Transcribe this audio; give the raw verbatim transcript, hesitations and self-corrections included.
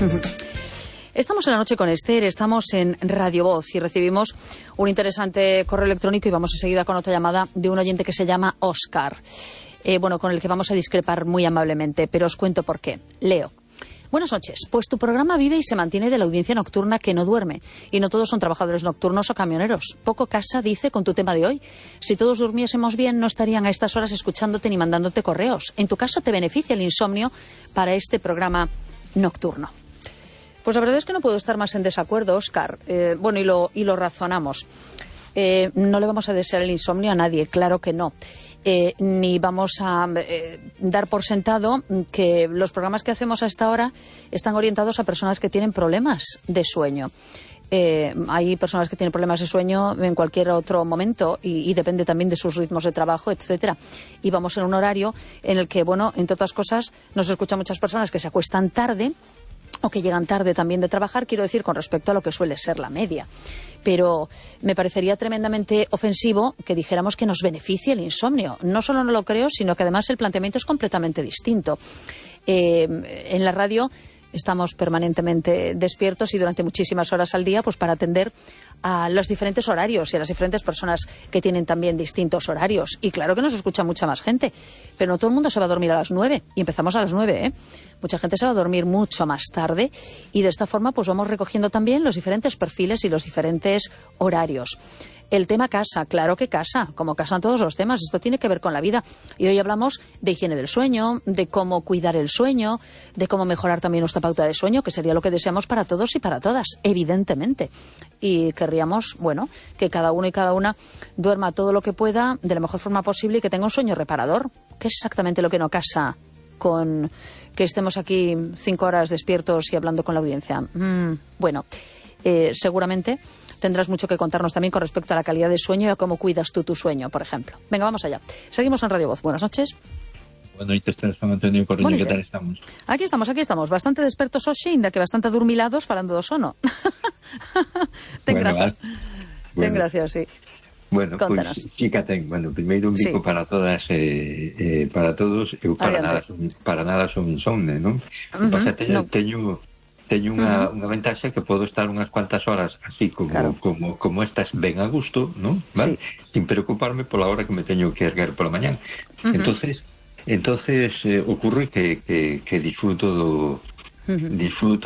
Estamos en la noche con Esther, estamos en Radio Voz y recibimos un interesante correo electrónico y vamos enseguida con otra llamada de un oyente que se llama Óscar, eh, bueno, con el que vamos a discrepar muy amablemente, pero os cuento por qué. Leo. Buenas noches. Pues tu programa vive y se mantiene de la audiencia nocturna que no duerme. Y no todos son trabajadores nocturnos o camioneros. Poco casa dice con tu tema de hoy. Si todos durmiésemos bien, no estarían a estas horas escuchándote ni mandándote correos. En tu caso, ¿te beneficia el insomnio para este programa nocturno? Pues la verdad es que no puedo estar más en desacuerdo, Óscar. Eh, bueno, y lo, y lo razonamos. Eh, no le vamos a desear el insomnio a nadie, claro que no. Eh, ni vamos a eh, dar por sentado que los programas que hacemos a esta hora están orientados a personas que tienen problemas de sueño. Eh, hay personas que tienen problemas de sueño en cualquier otro momento y, y depende también de sus ritmos de trabajo, etcétera. Y vamos en un horario en el que, bueno, entre otras cosas, nos escuchan muchas personas que se acuestan tarde o que llegan tarde también de trabajar, quiero decir, con respecto a lo que suele ser la media. Pero me parecería tremendamente ofensivo que dijéramos que nos beneficia el insomnio. No solo no lo creo, sino que además el planteamiento es completamente distinto. Eh, en la radio estamos permanentemente despiertos y durante muchísimas horas al día pues para atender a los diferentes horarios y a las diferentes personas que tienen también distintos horarios. Y claro que nos escucha mucha más gente, pero no todo el mundo se va a dormir a las nueve y empezamos a las nueve, ¿eh? Mucha gente se va a dormir mucho más tarde y de esta forma pues vamos recogiendo también los diferentes perfiles y los diferentes horarios. El tema casa, claro que casa, como casan todos los temas, esto tiene que ver con la vida. Y hoy hablamos de higiene del sueño, de cómo cuidar el sueño, de cómo mejorar también nuestra pauta de sueño, que sería lo que deseamos para todos y para todas, evidentemente. Y querríamos, bueno, que cada uno y cada una duerma todo lo que pueda de la mejor forma posible y que tenga un sueño reparador, que es exactamente lo que no casa con que estemos aquí cinco horas despiertos y hablando con la audiencia. Mm, bueno, eh, seguramente tendrás mucho que contarnos también con respecto a la calidad del sueño y a cómo cuidas tú tu sueño, por ejemplo. Venga, vamos allá. Seguimos en Radio Voz. Buenas noches. Buenas noches, San Antonio Corriño, que tal estamos? Aquí estamos, aquí estamos. Bastante despertos hoxe, ainda que bastante adormilados falando do sono. Ten bueno, gracia. Bueno. Ten gracia, sí. Bueno, Contanos. Pois, sí que ten. Bueno, primeiro un bico sí. para todas eh, eh, para todos, eu para nada son, para nada son insomne, non? Uh -huh. Pasa, teño, no. teño teño unha, uh -huh. unha ventaxa que podo estar unhas cuantas horas así como claro. como como estas ben a gusto, non? ¿Vale? Sí. Sin preocuparme pola hora que me teño que erguer pola mañán. Uh -huh. Entonces, entonces eh, ocurre que, que que disfruto do uh -huh. disfruto